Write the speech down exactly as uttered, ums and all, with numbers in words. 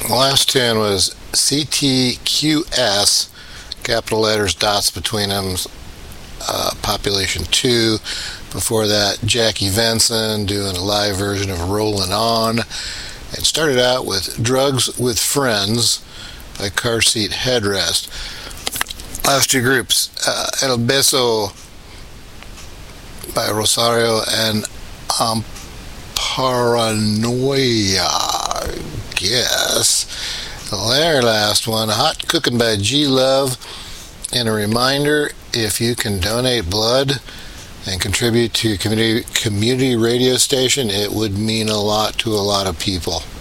The last tune was C T Q S, capital letters, dots between them, uh, Population two. Before that, Jackie Venson doing a live version of Rollin' On. It started out with Drugs with Friends by Car Seat Headrest. Last two groups, uh, El Beso by Rosario and Paranoia, I guess. The very last one, Hot Cookin' by G-Love. And a reminder, if you can donate blood and contribute to your community, community radio station, it would mean a lot to a lot of people.